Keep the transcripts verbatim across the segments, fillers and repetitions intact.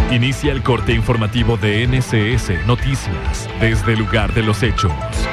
Inicia el corte informativo de N S S Noticias desde el lugar de los hechos.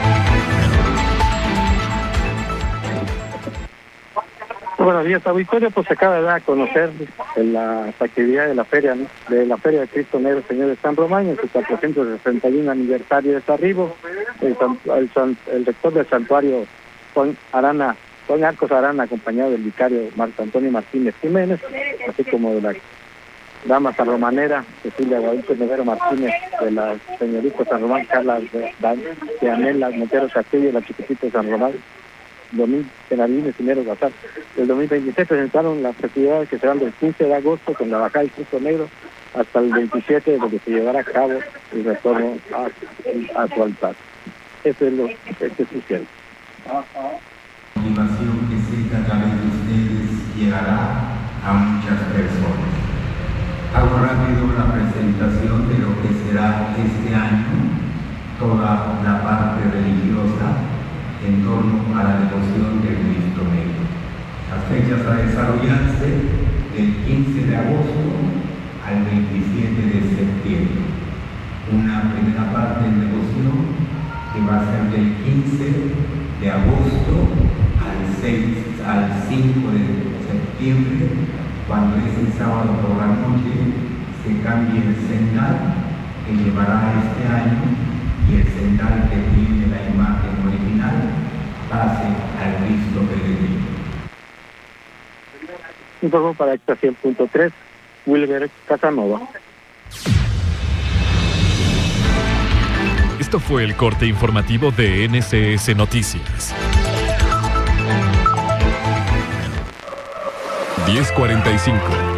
Buenos días, auditorio. Pues se acaba de dar a conocer la actividad de la feria, ¿no? de la feria de Cristo Negro Señor de San Román en su cuatrocientos sesenta y uno aniversario de su arribo. El, el, el rector del santuario, Juan Arana, Juan Arcos Arana, acompañado del vicario Marco Antonio Martínez Jiménez, así como de la dama sanromanera Cecilia Guadalupe Nevero Martínez, de la señorita San Román Carla de Anela Montero Castillo, la chiquitita de San Román Domingo Penalines Dinero Bazar. El dos mil veintiséis presentaron las festividades que serán del quince de agosto con la bajada del Cristo Negro hasta el veintisiete, donde se llevará a cabo el retorno a, a su altar. Eso es lo que sucede. La motivación que sé que a través de ustedes llegará a muchas personas. Hago rápido la presentación de lo que será este año toda la parte religiosa en torno a la devoción del Cristo Negro. Las fechas a desarrollarse del quince de agosto al veintisiete de septiembre. Una primera parte de devoción que va a ser del quince de agosto al seis, al cinco de septiembre, cuando ese sábado por la noche se cambie el cendal que llevará este año, y el cendal que tiene la imagen original pase al Cristo peregrino. Informó para Extra cien punto tres, Wilber Casanova. Esto fue el corte informativo de N S S Noticias. diez cuarenta y cinco.